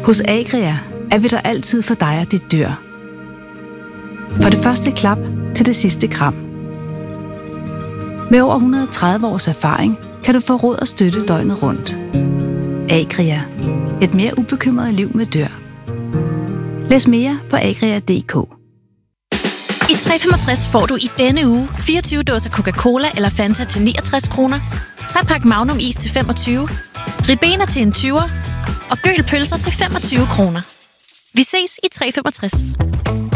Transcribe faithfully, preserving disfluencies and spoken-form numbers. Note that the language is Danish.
Hos Agria er vi der altid for dig og dit dyr. For det første klap til det sidste kram. Med over et hundrede og tredive års erfaring kan du få råd og støtte døgnet rundt. Agria. Et mere ubekymret liv med dyr. Læs mere på agria punktum d k. I tre femogtres får du i denne uge fireogtyve dåser Coca-Cola eller Fanta til niogtres kroner, tre pakke Magnum is til femogtyve, Ribena til en tyver og Gøl pølser til femogtyve kroner. Vi ses i tre femogtres.